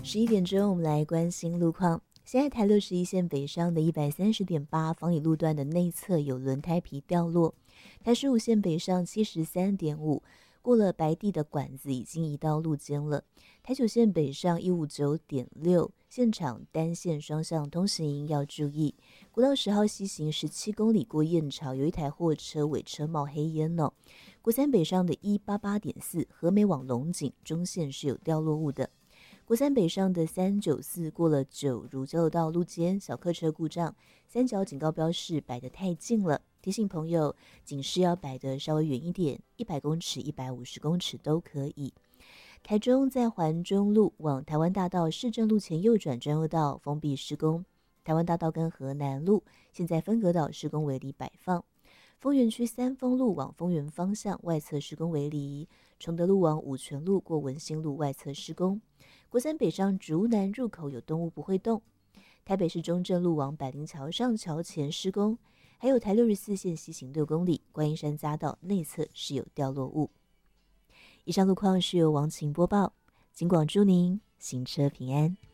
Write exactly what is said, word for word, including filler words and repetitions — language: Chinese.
十一点钟，我们来关心路况。现在台六十一线北上的一百三十点八防乙路段的内侧有轮胎皮掉落，台十五线北上七十三点五，过了白地的管子已经移到路肩了。台九线北上一五九点六，现场单线双向通行要注意。国道十号西行十七公里过燕巢，有一台货车尾车冒黑烟哦。国三北上的一八八点四，和美往龙井中线是有掉落物的。国三北上的三九四过了九如交流道路肩，小客车故障，三角警告标示摆得太近了，提醒朋友警示要摆得稍微远一点，一百公尺、一百五十公尺都可以。台中在环中路往台湾大道市政路前右转专用道封闭施工，台湾大道跟河南路现在分隔岛施工围篱摆放。丰原区三丰路往丰原方向外侧施工围篱，崇德路往五权路过文心路外侧施工。国三北上竹南入口有动物不会动，台北市中正路往百灵桥上桥前施工，还有台六十四线西行六公里观音山匝道内侧是有掉落物。以上路况是由王晴播报，警广祝您行车平安。